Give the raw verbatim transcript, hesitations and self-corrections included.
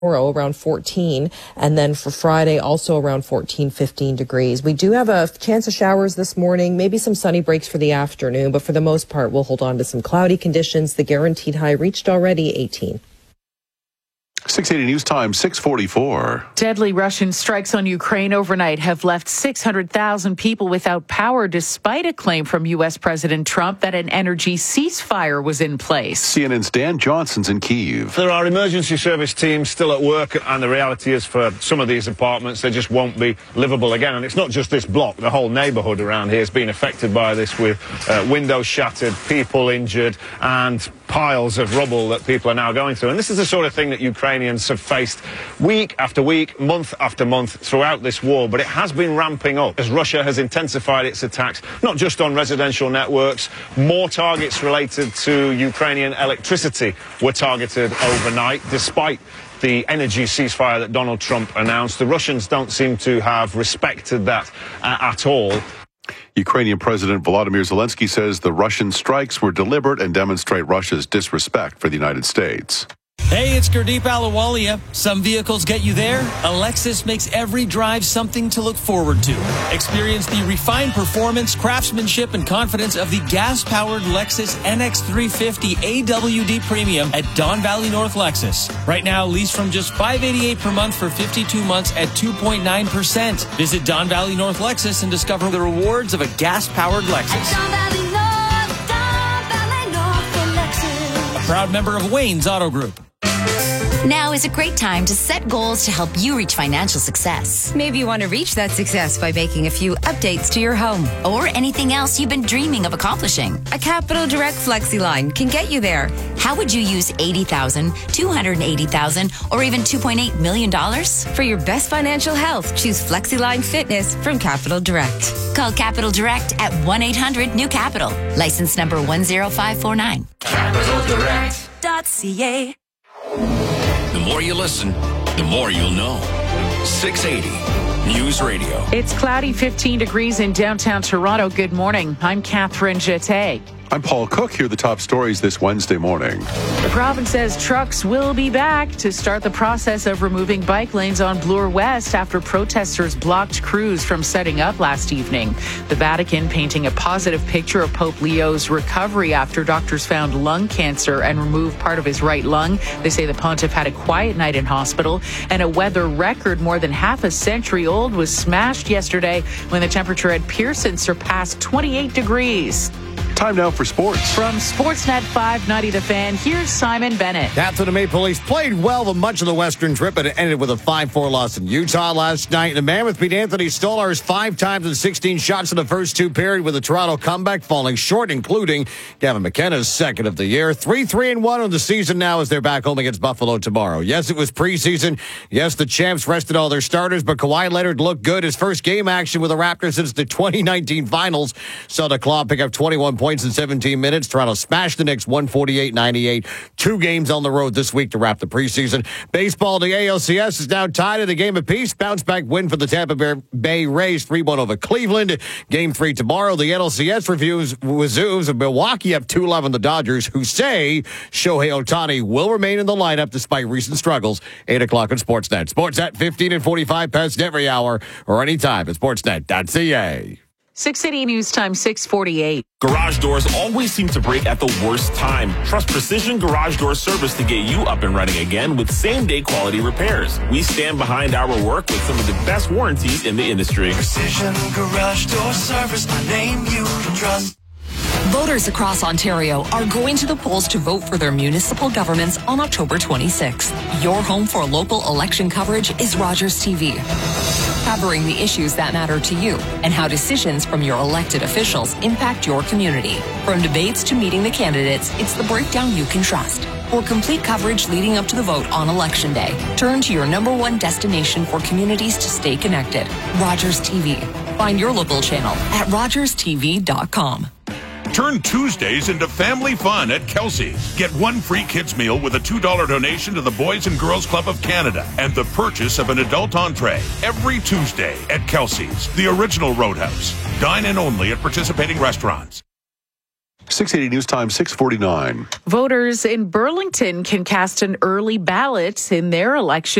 tomorrow around fourteen, and then for Friday also around fourteen, fifteen degrees. We do have a chance of showers this morning, maybe some sunny breaks for the afternoon, but for the most part we'll hold on to some cloudy conditions. The guaranteed high reached already eighteen. six eighty News Time, six forty-four. Deadly Russian strikes on Ukraine overnight have left six hundred thousand people without power, despite a claim from U S President Trump that an energy ceasefire was in place. C N N's Dan Johnson's in Kyiv. There are emergency service teams still at work, and the reality is for some of these apartments, they just won't be livable again. And it's not just this block. The whole neighborhood around here has been affected by this, with uh, windows shattered, people injured, and piles of rubble that people are now going through. And this is the sort of thing that Ukrainians have faced week after week, month after month throughout this war. But it has been ramping up as Russia has intensified its attacks, not just on residential networks. More targets related to Ukrainian electricity were targeted overnight, despite the energy ceasefire that Donald Trump announced. The Russians don't seem to have respected that uh, at all. Ukrainian President Volodymyr Zelensky says the Russian strikes were deliberate and demonstrate Russia's disrespect for the United States. Hey, it's Gurdeep Ahluwalia. Some vehicles get you there. A Lexus makes every drive something to look forward to. Experience the refined performance, craftsmanship, and confidence of the gas-powered Lexus N X three fifty A W D Premium at Don Valley North Lexus. Right now, lease from just five hundred eighty-eight dollars per month for fifty-two months at two point nine percent. Visit Don Valley North Lexus and discover the rewards of a gas-powered Lexus. Don Valley North, Don Valley North Lexus. A proud member of Wayne's Auto Group. Now is a great time to set goals to help you reach financial success. Maybe you want to reach that success by making a few updates to your home. Or anything else you've been dreaming of accomplishing. A Capital Direct FlexiLine can get you there. How would you use eighty thousand dollars, two hundred eighty thousand dollars, or even two point eight million dollars? For your best financial health, choose FlexiLine Fitness from Capital Direct. Call Capital Direct at one eight hundred new capital. License number one zero five four nine. Capital Direct dot C A. The more you listen, the more you'll know. six eighty News Radio. It's cloudy, fifteen degrees in downtown Toronto. Good morning. I'm Catherine Jeté. I'm Paul Cook. Here are the top stories this Wednesday morning. The province says trucks will be back to start the process of removing bike lanes on Bloor West after protesters blocked crews from setting up last evening. The Vatican painting a positive picture of Pope Leo's recovery after doctors found lung cancer and removed part of his right lung. They say the pontiff had a quiet night in hospital, and a weather record more than half a century old was smashed yesterday when the temperature at Pearson surpassed twenty-eight degrees. Time now for sports. From Sportsnet five ninety The Fan, here's Simon Bennett. Captain of Maple Leafs played well for much of the Western trip, but it ended with a five four loss in Utah last night. The Mammoth beat Anthony Stolarz five times and sixteen shots in the first two periods, with a Toronto comeback falling short, including Gavin McKenna's second of the year. three three and one on the season now as they're back home against Buffalo tomorrow. Yes, it was preseason. Yes, the champs rested all their starters, but Kawhi Leonard looked good. His first game action with the Raptors since the twenty nineteen finals saw the Claw pick up twenty-one points in seventeen minutes. Toronto smashed the Knicks one forty-eight ninety-eight. Two games on the road this week to wrap the preseason. Baseball, the A L C S is now tied at a game apiece. Bounce back win for the Tampa Bay Rays, three one over Cleveland. Game three tomorrow. The N L C S reviews resumes of Milwaukee up two eleven the Dodgers, who say Shohei Ohtani will remain in the lineup despite recent struggles. eight o'clock on Sportsnet. Sportsnet fifteen and forty-five past every hour or anytime at sportsnet dot c a. six eighty News Time, six forty-eight. Garage doors always seem to break at the worst time. Trust Precision Garage Door Service to get you up and running again with same-day quality repairs. We stand behind our work with some of the best warranties in the industry. Precision Garage Door Service, a name you can trust. Voters across Ontario are going to the polls to vote for their municipal governments on October twenty-sixth. Your home for local election coverage is Rogers T V. Covering the issues that matter to you and how decisions from your elected officials impact your community. From debates to meeting the candidates, it's the breakdown you can trust. For complete coverage leading up to the vote on Election Day, turn to your number one destination for communities to stay connected, Rogers T V. Find your local channel at rogers t v dot com. Turn Tuesdays into family fun at Kelsey's. Get one free kids meal with a two dollar donation to the Boys and Girls Club of Canada and the purchase of an adult entree every Tuesday at Kelsey's, the original Roadhouse. Dine in only at participating restaurants. six eighty News Time, six forty-nine. Voters in Burlington can cast an early ballot in their election